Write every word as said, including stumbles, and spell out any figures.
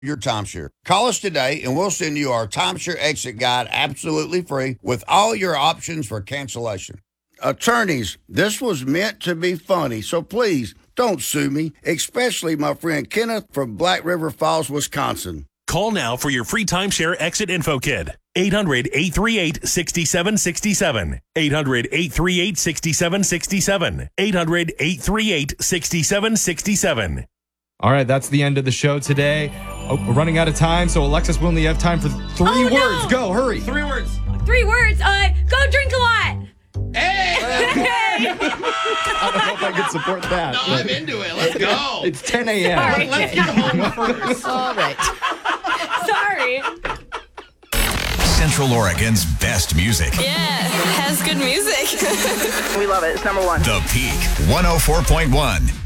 your timeshare. Call us today and we'll send you our timeshare exit guide absolutely free with all your options for cancellation. Attorneys, this was meant to be funny, so please don't sue me, especially my friend Kenneth from Black River Falls, Wisconsin. Call now for your free timeshare exit info kit. eight hundred, eight three eight, six seven six seven. eight hundred, eight three eight, six seven six seven. eight hundred, eight three eight, six seven six seven. All right, that's the end of the show today. Oh, we're running out of time, so Alexis, we only have time for three Oh, no. words. Go, hurry. Three words. Three words. Uh, go drink a lot. Hey! Hey. I don't know if I can support that. No, I'm into it. Let's go. It's ten a.m. Sorry. Let's get home first. All right. Sorry. Central Oregon's best music. Yeah, has good music. We love it. It's number one. The Peak one oh four point one.